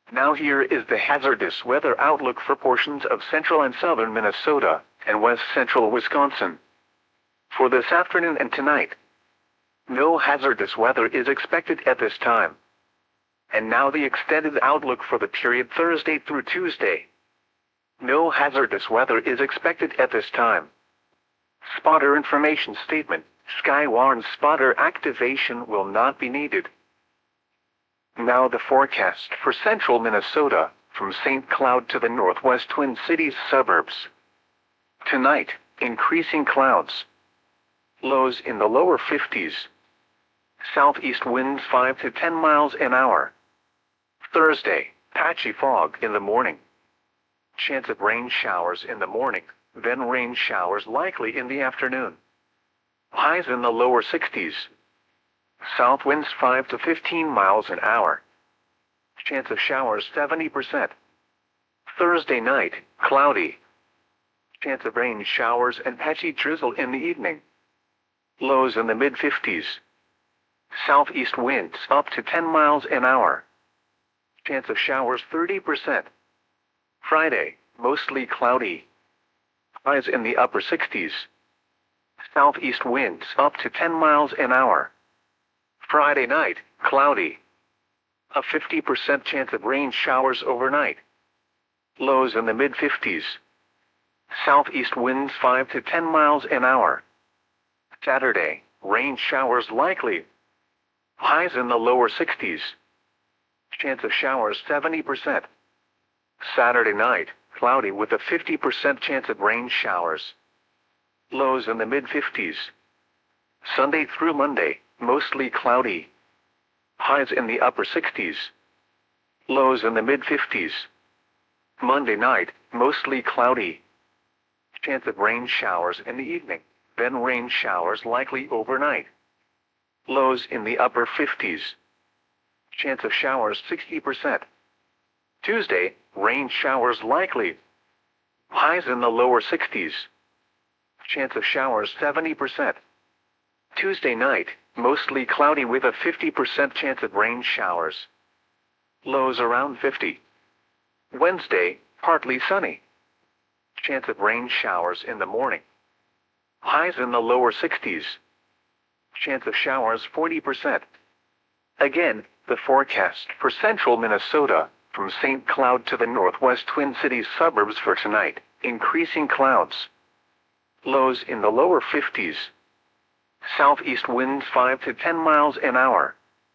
Now here is the hazardous weather outlook for portions of central and southern Minnesota and west central Wisconsin. For this afternoon and tonight, no hazardous weather is expected at this time. And now the extended outlook for the period Thursday through Tuesday. No hazardous weather is expected at this time. Spotter information statement. Sky warns spotter activation will not be needed. Now the forecast for central Minnesota, from St. Cloud to the northwest Twin Cities suburbs. Tonight, increasing clouds. Lows in the lower 50s. Southeast winds 5 to 10 miles an hour. Thursday, patchy fog in the morning. Chance of rain showers in the morning, then rain showers likely in the afternoon. Highs in the lower 60s. South winds 5 to 15 miles an hour. Chance of showers 70%. Thursday night, cloudy. Chance of rain showers and patchy drizzle in the evening. Lows in the mid-50s. Southeast winds up to 10 miles an hour. Chance of showers 30%. Friday, mostly cloudy. Highs in the upper 60s. Southeast winds up to 10 miles an hour. Friday night, cloudy. A 50% chance of rain showers overnight. Lows in the mid-50s. Southeast winds 5 to 10 miles an hour. Saturday, rain showers likely. Highs in the lower 60s. Chance of showers 70%. Saturday night, cloudy with a 50% chance of rain showers. Lows in the mid-50s. Sunday through Monday, mostly cloudy. Highs in the upper 60s. Lows in the mid-50s. Monday night, mostly cloudy. Chance of rain showers in the evening, then rain showers likely overnight. Lows in the upper 50s. Chance of showers 60%. Tuesday, rain showers likely. Highs in the lower 60s. Chance of showers 70%. Tuesday night, mostly cloudy with a 50% chance of rain showers. Lows around 50. Wednesday, partly sunny. Chance of rain showers in the morning. Highs in the lower 60s. Chance of showers 40%. Again, the forecast for central Minnesota, from St. Cloud to the northwest Twin Cities suburbs for tonight, increasing clouds. Lows in the lower 50s. Southeast winds 5 to 10 miles an hour.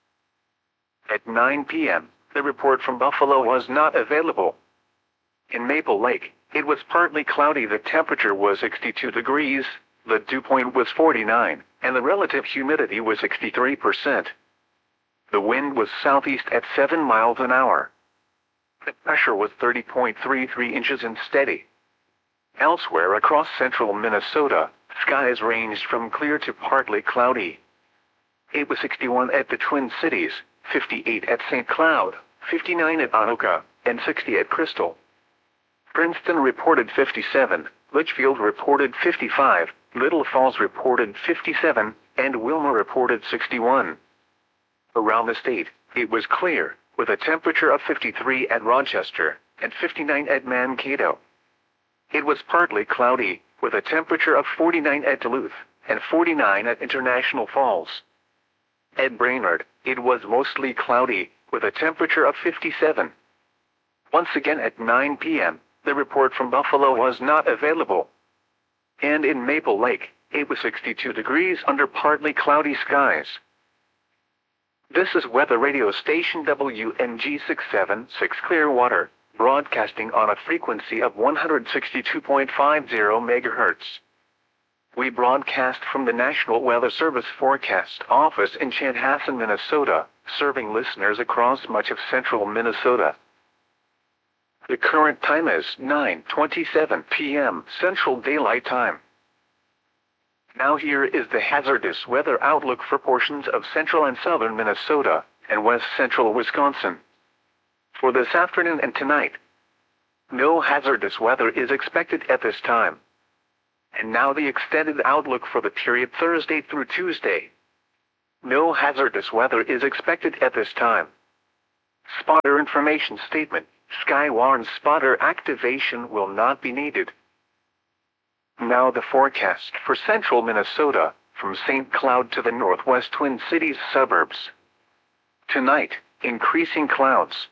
At 9 p.m., the report from Buffalo was not available. In Maple Lake, it was partly cloudy. The temperature was 62 degrees, the dew point was 49, and the relative humidity was 63%. The wind was southeast at 7 miles an hour. The pressure was 30.33 inches and steady. Elsewhere across central Minnesota, skies ranged from clear to partly cloudy. It was 61 at the Twin Cities, 58 at St. Cloud, 59 at Anoka, and 60 at Crystal. Princeton reported 57, Litchfield reported 55, Little Falls reported 57, and Wilma reported 61. Around the state, it was clear, with a temperature of 53 at Rochester, and 59 at Mankato. It was partly cloudy, with a temperature of 49 at Duluth, and 49 at International Falls. At Brainerd, it was mostly cloudy, with a temperature of 57. Once again at 9 p.m., the report from Buffalo was not available. And in Maple Lake, it was 62 degrees under partly cloudy skies. This is weather radio station WNG 676 Clearwater, broadcasting on a frequency of 162.50 MHz. We broadcast from the National Weather Service Forecast Office in Chanhassen, Minnesota, serving listeners across much of central Minnesota. The current time is 9:27 p.m. Central Daylight Time. Now here is the hazardous weather outlook for portions of central and southern Minnesota and west central Wisconsin. For this afternoon and tonight, no hazardous weather is expected at this time. And now the extended outlook for the period Thursday through Tuesday. No hazardous weather is expected at this time. Spotter information statement. Skywarn spotter activation will not be needed. Now the forecast for central Minnesota, from St. Cloud to the northwest Twin Cities suburbs. Tonight, increasing clouds.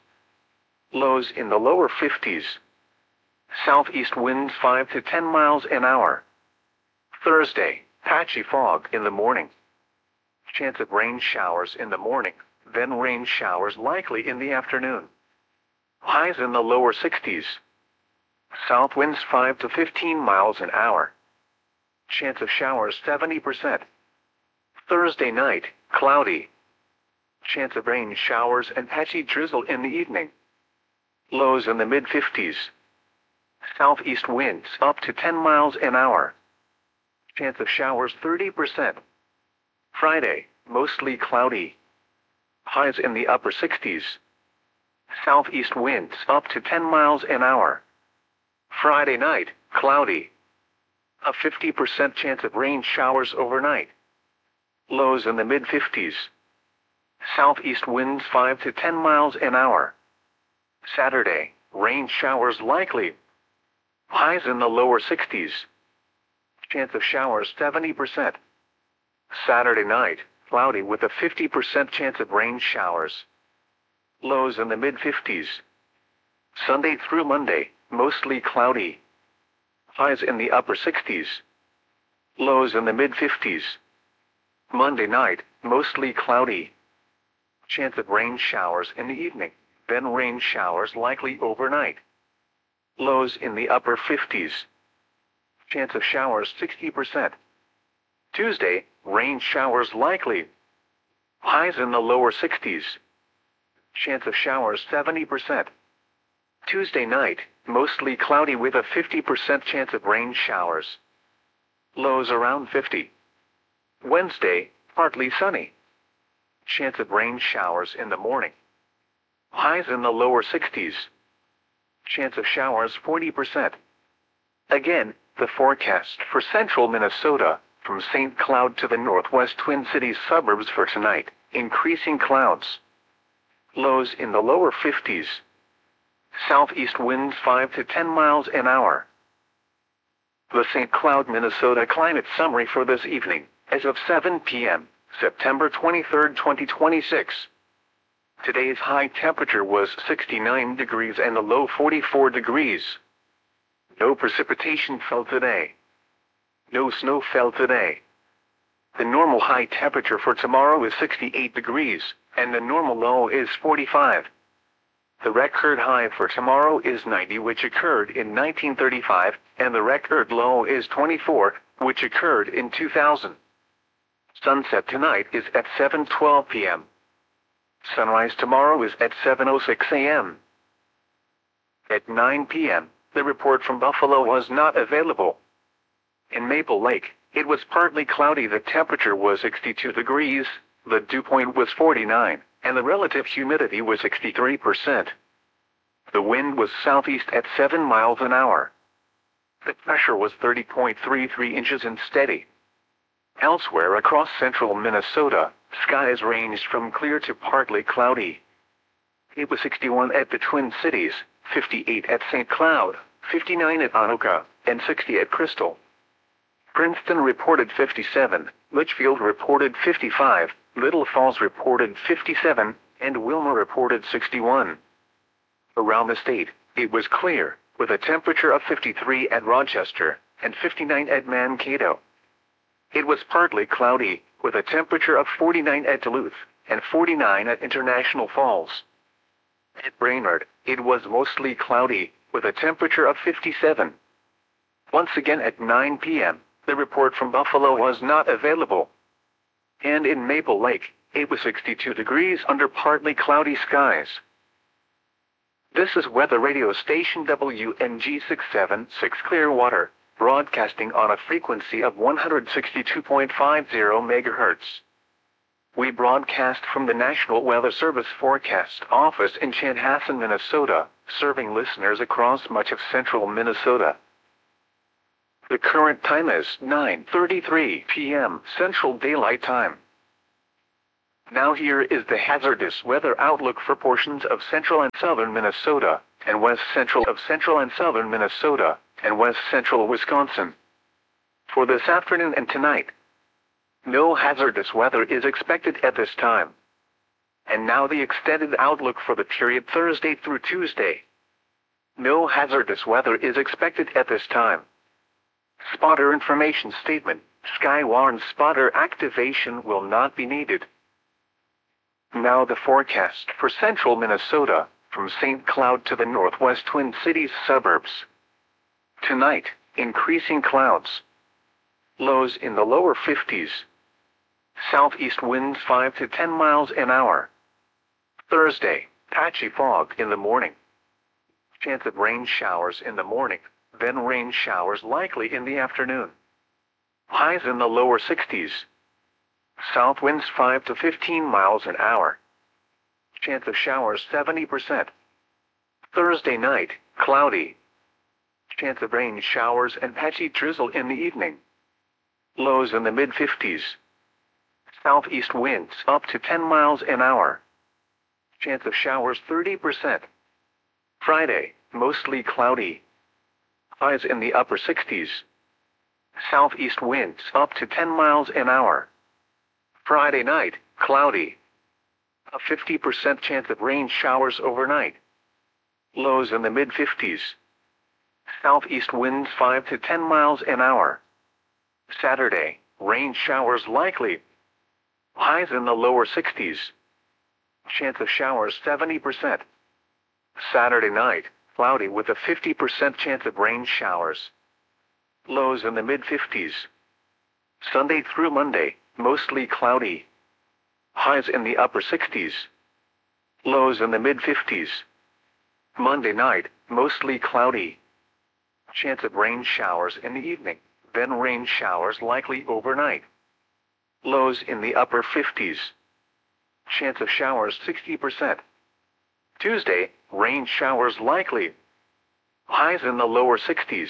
Lows in the lower 50s. Southeast winds 5 to 10 miles an hour. Thursday, patchy fog in the morning. Chance of rain showers in the morning, then rain showers likely in the afternoon. Highs in the lower 60s. South winds 5 to 15 miles an hour. Chance of showers 70%. Thursday night, cloudy. Chance of rain showers and patchy drizzle in the evening. Lows in the mid-50s. Southeast winds up to 10 miles an hour. Chance of showers 30%. Friday, mostly cloudy. Highs in the upper 60s. Southeast winds up to 10 miles an hour. Friday night, cloudy. A 50% chance of rain showers overnight. Lows in the mid-50s. Southeast winds 5 to 10 miles an hour. Saturday, rain showers likely. Highs in the lower 60s. Chance of showers 70%. Saturday night, cloudy with a 50% chance of rain showers. Lows in the mid-50s. Sunday through Monday, mostly cloudy. Highs in the upper 60s. Lows in the mid-50s. Monday night, mostly cloudy. Chance of rain showers in the evening, then rain showers likely overnight. Lows in the upper 50s. Chance of showers 60%. Tuesday, rain showers likely. Highs in the lower 60s. Chance of showers 70%. Tuesday night, mostly cloudy with a 50% chance of rain showers. Lows around 50. Wednesday, partly sunny. Chance of rain showers in the morning. Highs in the lower 60s. Chance of showers 40%. Again, the forecast for central Minnesota, from St. Cloud to the northwest Twin Cities suburbs for tonight, increasing clouds. Lows in the lower 50s. Southeast winds 5 to 10 miles an hour. The St. Cloud, Minnesota climate summary for this evening, as of 7 p.m., September 23, 2026. Today's high temperature was 69 degrees and the low 44 degrees. No precipitation fell today. No snow fell today. The normal high temperature for tomorrow is 68 degrees, and the normal low is 45. The record high for tomorrow is 90, which occurred in 1935, and the record low is 24, which occurred in 2000. Sunset tonight is at 7:12 p.m. Sunrise tomorrow is at 7:06 a.m. At 9 p.m., the report from Buffalo was not available. In Maple Lake, it was partly cloudy. The temperature was 62 degrees, the dew point was 49, and the relative humidity was 63%. The wind was southeast at 7 miles an hour. The pressure was 30.33 inches and steady. Elsewhere across central Minnesota, skies ranged from clear to partly cloudy. It was 61 at the Twin Cities, 58 at St. Cloud, 59 at Anoka, and 60 at Crystal. Princeton reported 57, Litchfield reported 55, Little Falls reported 57, and Wilmer reported 61. Around the state, it was clear, with a temperature of 53 at Rochester, and 59 at Mankato. It was partly cloudy, with a temperature of 49 at Duluth, and 49 at International Falls. At Brainerd, it was mostly cloudy, with a temperature of 57. Once again at 9 p.m., the report from Buffalo was not available. And in Maple Lake, it was 62 degrees under partly cloudy skies. This is weather radio station WNG 676 Clearwater, broadcasting on a frequency of 162.50 MHz. We broadcast from the National Weather Service Forecast Office in Chanhassen, Minnesota, serving listeners across much of central Minnesota. The current time is 9:33 p.m. Central Daylight Time. Now here is the hazardous weather outlook for portions of central and southern Minnesota, and west central and southern Minnesota, and west central Wisconsin. For this afternoon and tonight, no hazardous weather is expected at this time. And now the extended outlook for the period Thursday through Tuesday. No hazardous weather is expected at this time. Spotter information statement. Skywarn spotter activation will not be needed. Now the forecast for central Minnesota, from St. Cloud to the northwest Twin Cities suburbs. Tonight, increasing clouds. Lows in the lower 50s. Southeast winds 5 to 10 miles an hour. Thursday, patchy fog in the morning. Chance of rain showers in the morning, then rain showers likely in the afternoon. Highs in the lower 60s. South winds 5 to 15 miles an hour. Chance of showers 70%. Thursday night, cloudy. Chance of rain showers and patchy drizzle in the evening. Lows in the mid-50s. Southeast winds up to 10 miles an hour. Chance of showers 30%. Friday, mostly cloudy. Highs in the upper 60s. Southeast winds up to 10 miles an hour. Friday night, cloudy. A 50% chance of rain showers overnight. Lows in the mid-50s. Southeast winds 5 to 10 miles an hour. Saturday, rain showers likely. Highs in the lower 60s. Chance of showers 70%. Saturday night, cloudy with a 50% chance of rain showers. Lows in the mid-50s. Sunday through Monday, mostly cloudy. Highs in the upper 60s. Lows in the mid-50s. Monday night, mostly cloudy. Chance of rain showers in the evening, then rain showers likely overnight. Lows in the upper 50s. Chance of showers 60%. Tuesday, rain showers likely. Highs in the lower 60s.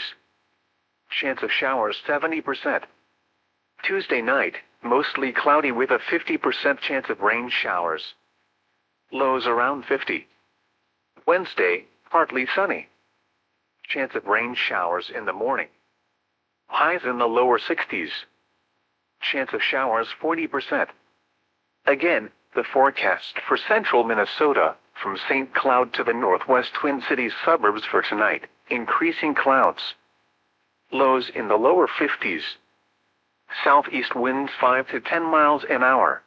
Chance of showers 70%. Tuesday night, mostly cloudy with a 50% chance of rain showers. Lows around 50. Wednesday, partly sunny. Chance of rain showers in the morning. Highs in the lower 60s. Chance of showers 40%. Again, the forecast for central Minnesota, from St. Cloud to the northwest Twin Cities suburbs for tonight, increasing clouds. Lows in the lower 50s. Southeast winds 5 to 10 miles an hour.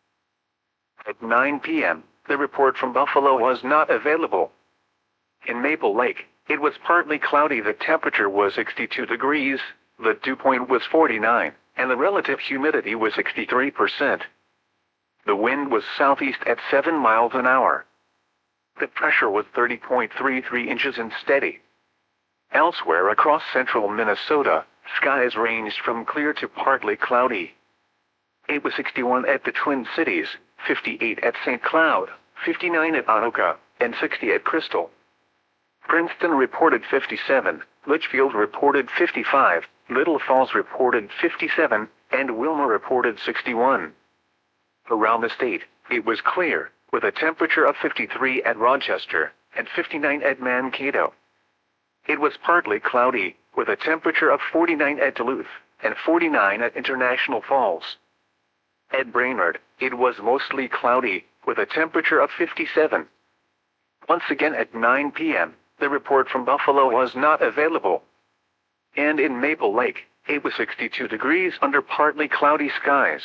At 9 p.m., the report from Buffalo was not available. In Maple Lake, it was partly cloudy. The temperature was 62 degrees, the dew point was 49, and the relative humidity was 63%. The wind was southeast at 7 miles an hour. The pressure was 30.33 inches and steady. Elsewhere across central Minnesota, skies ranged from clear to partly cloudy. It was 61 at the Twin Cities, 58 at St. Cloud, 59 at Anoka, and 60 at Crystal. Princeton reported 57, Litchfield reported 55, Little Falls reported 57, and Wilmer reported 61. Around the state, it was clear, with a temperature of 53 at Rochester, and 59 at Mankato. It was partly cloudy, with a temperature of 49 at Duluth, and 49 at International Falls. At Brainerd, it was mostly cloudy, with a temperature of 57. Once again at 9 p.m., the report from Buffalo was not available. And in Maple Lake, it was 62 degrees under partly cloudy skies.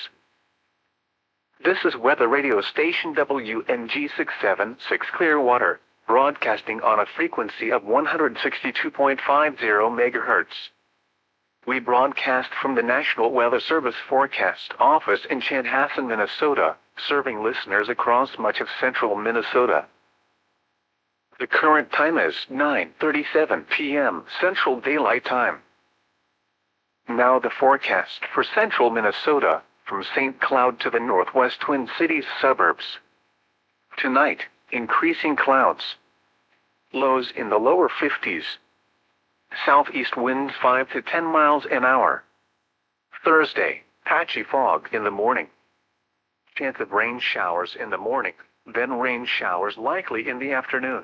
This is weather radio station WNG 676 Clearwater, broadcasting on a frequency of 162.50 MHz. We broadcast from the National Weather Service Forecast Office in Chanhassen, Minnesota, serving listeners across much of central Minnesota. The current time is 9:37 p.m. Central Daylight Time. Now the forecast for central Minnesota, from St. Cloud to the northwest Twin Cities suburbs. Tonight, increasing clouds. Lows in the lower 50s. Southeast winds 5 to 10 miles an hour. Thursday, patchy fog in the morning. chance of rain showers in the morning, then rain showers likely in the afternoon.